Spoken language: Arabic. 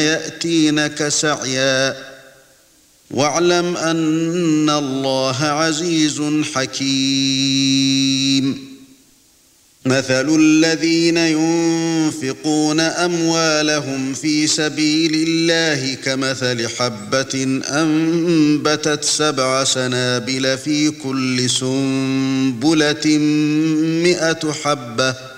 يأتينك سعيا واعلم أن الله عزيز حكيم مثل الذين ينفقون أموالهم في سبيل الله كمثل حبة أنبتت 7 سنابل في كل سنبلة 100 حبة